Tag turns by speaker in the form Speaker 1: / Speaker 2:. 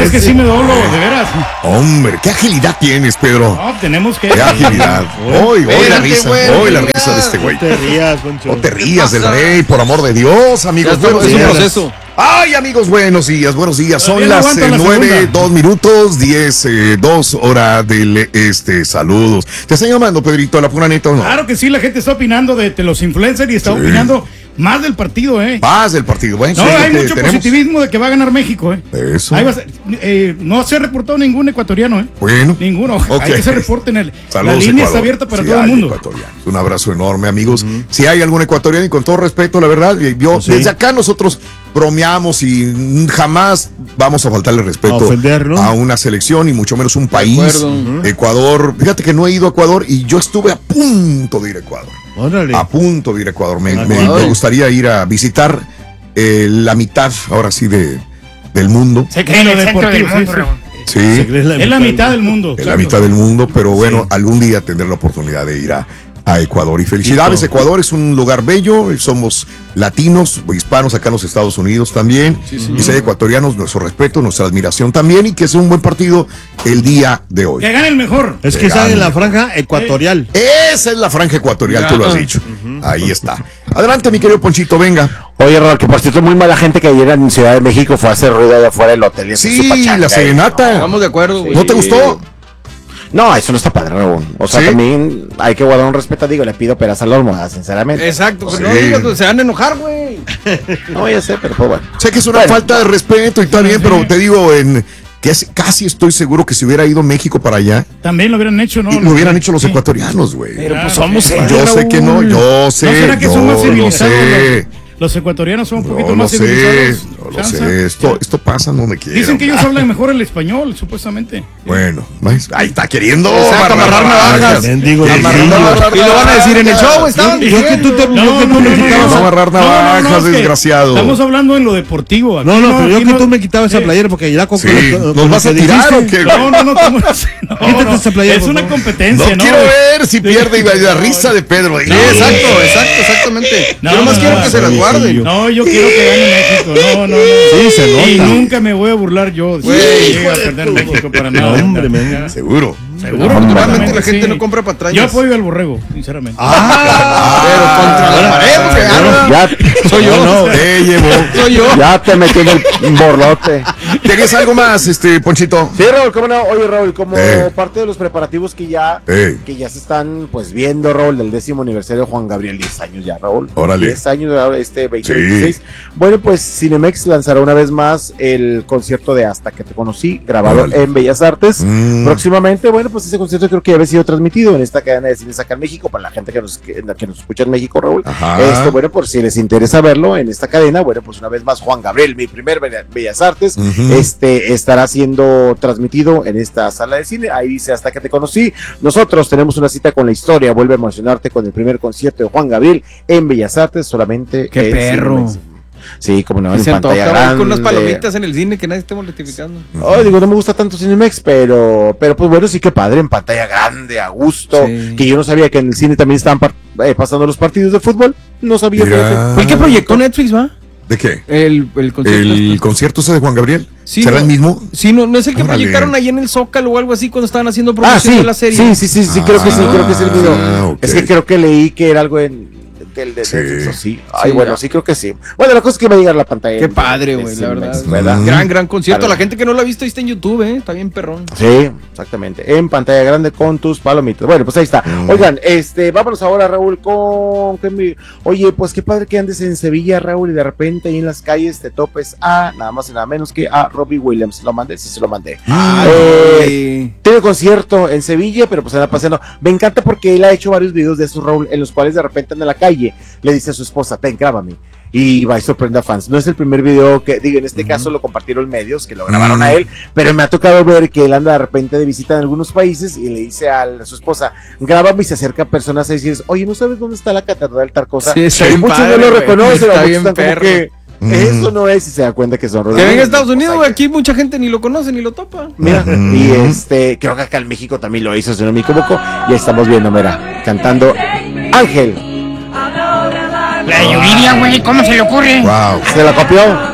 Speaker 1: es que sí me doblo, de veras.
Speaker 2: Hombre, qué agilidad tienes, Pedro.
Speaker 1: No, tenemos que.
Speaker 2: Qué agilidad. Hoy la risa de este güey.
Speaker 3: No te rías, Poncho.
Speaker 2: No te rías del rey, por amor de Dios, amigos. Buenos días. Ay, amigos, buenos días. Son las 9:02, 10:02 hora del saludos. ¿Te están llamando, Pedrito, a la pura neta o no?
Speaker 1: Claro que sí, la gente está opinando de los influencers y está opinando más del partido,
Speaker 2: Más del partido, bueno.
Speaker 1: No, hay mucho positivismo de que va a ganar México,
Speaker 2: Eso.
Speaker 1: Ahí va a ser, no se ha reportado ningún ecuatoriano,
Speaker 2: Bueno.
Speaker 1: Ninguno. Hay que se reporten. La línea
Speaker 2: Ecuador.
Speaker 1: está abierta para todo el mundo.
Speaker 2: Un abrazo enorme, amigos. Si hay algún ecuatoriano, y con todo respeto, la verdad, desde acá nosotros bromeamos y jamás vamos a faltarle respeto a una selección y mucho menos un país. Ecuador, fíjate que no he ido a Ecuador y yo estuve a punto de ir a Ecuador.
Speaker 3: Órale.
Speaker 2: A punto de ir a Ecuador. Me gustaría ir a visitar la mitad, ahora sí, del mundo.
Speaker 1: Se cree en el centro del mundo,
Speaker 2: Sí.
Speaker 1: Es la mitad del mundo.
Speaker 2: Es la mitad del mundo, pero bueno, algún día tendré la oportunidad de ir a Ecuador. Y felicidades, Ecuador es un lugar bello, somos latinos, hispanos acá en los Estados Unidos también, y ser ecuatorianos, nuestro respeto, nuestra admiración también, y que sea un buen partido el día de hoy.
Speaker 1: Que gane el mejor.
Speaker 3: Es que está en la franja ecuatorial.
Speaker 2: Esa es la franja ecuatorial, tú lo has dicho. Ahí está. Adelante, mi querido Ponchito, venga.
Speaker 4: Oye, Raúl, que por cierto, muy mala gente que ayer en Ciudad de México fue a hacer ruido allá afuera del hotel.
Speaker 2: Sí, la serenata.
Speaker 5: Estamos de acuerdo, güey.
Speaker 2: ¿No te gustó?
Speaker 4: No, eso no está padre, Raúl. O sea, también hay que guardar un respeto. Digo, le pido peras a la almohada, sinceramente.
Speaker 5: Exacto, pero no digas, se van a enojar, güey.
Speaker 4: No, ya sé, pero pues bueno.
Speaker 2: Sé que es una falta de respeto y está bien, pero te digo, casi estoy seguro que si hubiera ido México para allá,
Speaker 1: también lo hubieran hecho, ¿no?
Speaker 2: Lo hubieran hecho los ecuatorianos, güey.
Speaker 1: Pero pues somos.
Speaker 2: Yo sé que no, yo sé.
Speaker 1: ¿No será que son más civilizados?
Speaker 2: Sé.
Speaker 1: Los ecuatorianos son un poquito
Speaker 2: No
Speaker 1: más
Speaker 2: sé,
Speaker 1: civilizados.
Speaker 2: no lo sé. Esto pasa donde quiera.
Speaker 1: Dicen que ellos hablan mejor el español, supuestamente.
Speaker 2: Bueno, ahí está queriendo
Speaker 5: amarrar navajas.
Speaker 3: Y lo
Speaker 5: van a decir en el show, estaban
Speaker 3: Yo que tú me quitabas.
Speaker 2: amarrar navajas, desgraciado.
Speaker 1: Estamos hablando en lo deportivo.
Speaker 3: No, pero yo que tú me quitabas esa playera porque ya con
Speaker 2: ¿nos vas a tirar o qué?
Speaker 1: No,
Speaker 3: esa playera.
Speaker 1: es una competencia, ¿no?
Speaker 2: Quiero ver si pierde y la risa de Pedro.
Speaker 5: Sí, exactamente. Yo nomás quiero que se las guarden.
Speaker 1: No, yo quiero que gane México. No.
Speaker 3: Sí, se nota.
Speaker 1: Y nunca me voy a burlar yo. Si llega a perder México para nada.
Speaker 3: Hombre,
Speaker 2: seguro.
Speaker 5: Afortunadamente la gente no compra patrañas.
Speaker 1: Yo apoyo al borrego, sinceramente.
Speaker 5: Pero contra la pared, porque
Speaker 4: Soy yo.
Speaker 5: soy yo.
Speaker 4: Ya te metí en el borlote.
Speaker 2: ¿Tienes algo más, Ponchito?
Speaker 4: Sí, Raúl, ¿cómo no? Oye, Raúl, como parte de los preparativos que ya se están pues viendo, Raúl, del 10º aniversario de Juan Gabriel, 10 años ya, Raúl.
Speaker 2: Órale.
Speaker 4: 10 años de ahora, 2026. Bueno, pues Cinemex lanzará una vez más el concierto de Hasta que te conocí, grabado en Bellas Artes. Próximamente, bueno, pues ese concierto creo que ya había sido transmitido en esta cadena de cines acá en México, para la gente que nos escucha en México, Raúl. Bueno, por si les interesa verlo en esta cadena, bueno, pues una vez más Juan Gabriel, mi primer Bellas Artes, estará siendo transmitido en esta sala de cine. Ahí dice Hasta que te conocí. Nosotros tenemos una cita con la historia. Vuelve a emocionarte con el primer concierto de Juan Gabriel en Bellas Artes, solamente.
Speaker 5: ¡Qué perro!
Speaker 4: Cinemex. Sí, como no, en
Speaker 5: Se
Speaker 4: pantalla
Speaker 5: antoja
Speaker 4: grande.
Speaker 5: con unas palomitas en el cine que nadie esté mortificando.
Speaker 4: Digo, no me gusta tanto Cinemex, pero pues bueno, sí que padre, en pantalla grande, a gusto. Que yo no sabía que en el cine también estaban pasando los partidos de fútbol. No sabía.
Speaker 5: ¿Fue el que proyectó Netflix, va?
Speaker 2: ¿De qué?
Speaker 5: El concierto.
Speaker 2: ¿El concierto ese de Juan Gabriel?
Speaker 5: Sí,
Speaker 2: ¿será el mismo?
Speaker 5: Sí, no es el que proyectaron ahí en el Zócalo o algo así cuando estaban haciendo promoción de la serie.
Speaker 4: Sí, creo que sí, creo que es el video.
Speaker 2: Okay.
Speaker 4: Es que creo que leí que era algo en del de Netflix, sí. Ay, bueno, sí creo que sí. Bueno, la cosa es que va a llegar la pantalla.
Speaker 5: Qué padre, güey, la verdad. Gran concierto. La gente que no lo ha visto ahí está en YouTube, está bien perrón.
Speaker 4: Sí, exactamente. En pantalla grande con tus palomitas. Bueno, pues ahí está. Oigan, vámonos ahora, Raúl, con oye, pues qué padre que andes en Sevilla, Raúl, y de repente ahí en las calles te topes a nada más y nada menos que a Robbie Williams. Lo mandé, sí se lo mandé. Tiene concierto en Sevilla, pero pues anda paseando. Me encanta porque él ha hecho varios videos de esos, Raúl, en los cuales de repente anda en la calle le dice a su esposa, ten, grábame, y va y sorprende a fans. No es el primer video que, digo, en este caso lo compartieron medios que lo grabaron a él, pero me ha tocado ver que él anda de repente de visita en algunos países y le dice a su esposa, grábame, y se acerca a personas a decirles, oye, ¿no sabes dónde está la catedral tal cosa?
Speaker 5: Sí,
Speaker 4: y muchos no lo reconocen, muchos están como que eso no es, y se da cuenta que son
Speaker 5: que venga a Estados Unidos, güey, aquí mucha gente ni lo conoce ni lo topa.
Speaker 4: Mira, y creo que acá en México también lo hizo, si no me equivoco, y estamos viendo, mira, cantando Ángel.
Speaker 6: La Yuridia, güey, ¿cómo se le ocurre?
Speaker 2: Wow.
Speaker 4: Se la copió.